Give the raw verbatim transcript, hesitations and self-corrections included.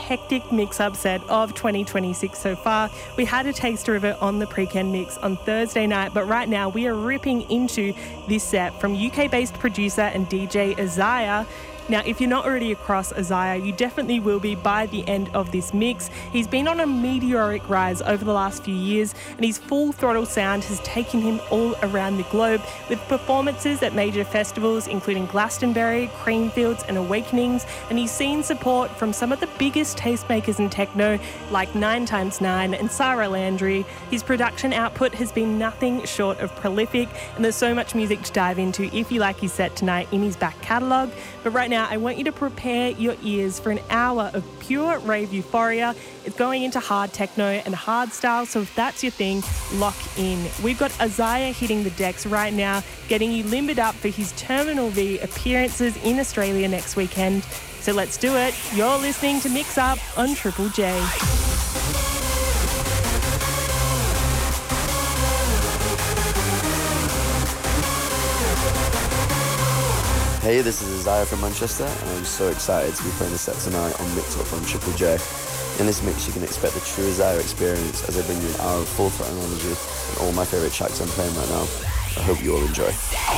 hectic mix-up set of twenty twenty-six so far. We had a taster of it on the Pre-Ken Mix on Thursday night, but right now we are ripping into this set from U K-based producer and D J Isaiah. Now, if you're not already across Isaiah, you definitely will be by the end of this mix. He's been on a meteoric rise over the last few years, and his full throttle sound has taken him all around the globe with performances at major festivals including Glastonbury, Creamfields and Awakenings, and he's seen support from some of the biggest tastemakers in techno like nine times nine and Sarah Landry. His production output has been nothing short of prolific, and there's so much music to dive into if you like his set tonight in his back catalogue. But right now, I want you to prepare your ears for an hour of pure rave euphoria. It's going into hard techno and hard style, so if that's your thing, lock in. We've got Isaiah hitting the decks right now, getting you limbered up for his Terminal V appearances in Australia next weekend. So let's do it. You're listening to Mix Up on Triple J. Hey, this is Isaiah from Manchester, and I'm so excited to be playing a set tonight on Mix Up on Triple J. In this mix, you can expect the true Isaiah experience as I bring you an hour of full throttle energy and all my favourite tracks I'm playing right now. I hope you all enjoy.